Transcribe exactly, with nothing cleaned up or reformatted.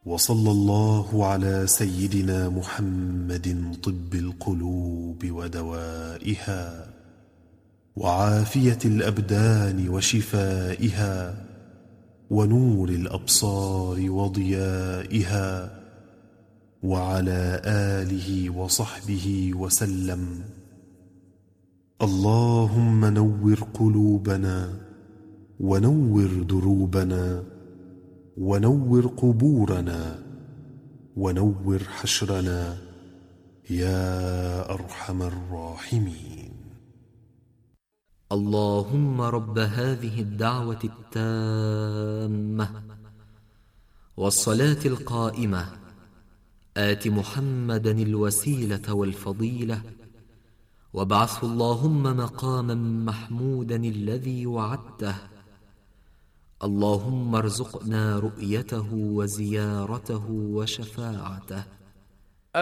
وصلى الله على سيدنا محمد طب القلوب ودوائها وعافية الأبدان وشفائها ونور الأبصار وضيائها، وعلى آله وصحبه وسلم. اللهم نور قلوبنا ونور دروبنا ونور قبورنا ونور حشرنا يا أرحم الراحمين. اللهم رب هذه الدعوة التامة والصلاة القائمة، آت محمدا الوسيلة والفضيلة، وابعثه اللهم مقاما محمودا الذي وعدته. اللهم ارزقنا رؤيته وزيارته وشفاعته.